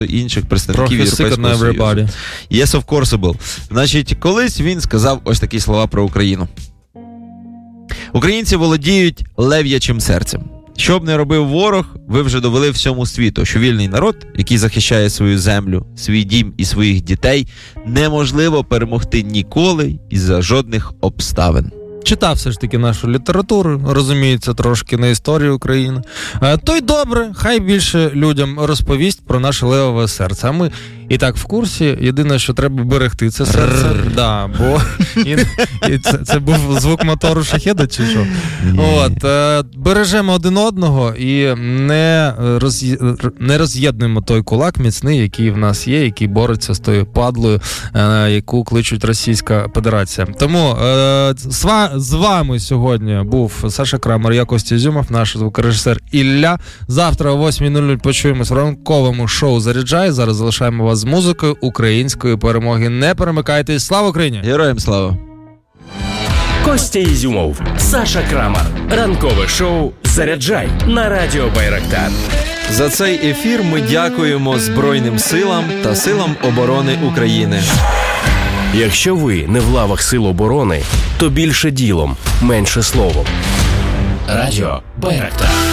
інших представників Європейського Союзу. Yes, of course. Значить, колись він сказав ось такі слова про Україну. Українці володіють лев'ячим серцем. Що б не робив ворог, ви вже довели всьому світу, що вільний народ, який захищає свою землю, свій дім і своїх дітей, неможливо перемогти ніколи і за жодних обставин. Читав все ж таки нашу літературу, розуміється трошки на історію України. То й добре, хай більше людям розповість про наше левове серце. А ми і так в курсі, єдине, що треба берегти це серце. Да, бо це був звук мотору шахеда чи що? Бережемо один одного і не роз'єднуємо той кулак міцний, який в нас є, який бореться з тою падлою, яку кличуть Російська Федерація. Тому з вами сьогодні був Саша Крамер, я Костя Ізюмов, наш звукорежисер Ілля. Завтра о 8:00 почуємось в ранковому шоу «Заряджай». Зараз залишаємо вас з музикою української перемоги. Не перемикайтесь. Слава Україні! Героям слава! Костя Ізюмов, Саша Крамер. Ранкове шоу «Заряджай» на радіо Байрактар. За цей ефір ми дякуємо Збройним силам та силам оборони України. Якщо ви не в лавах Сил оборони, то більше ділом, менше словом. Радіо Байрактар.